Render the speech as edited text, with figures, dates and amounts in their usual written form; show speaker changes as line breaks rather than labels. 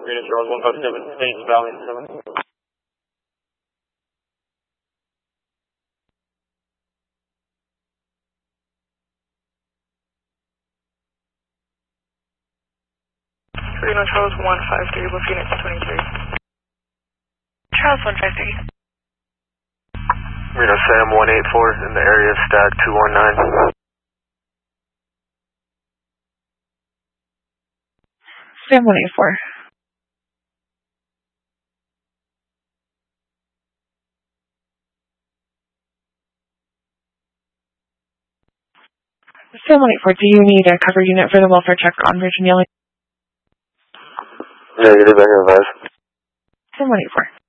Reno Charles 157, Main Valley 7.
Reno Charles 153, looking at 23.
Charles 153.
Reno Sam 184 in the area, stack 219.
Sam 184. Sam 184, do you need a cover unit for the welfare check on Virginia?
Negative, I can advise.
Sam 184.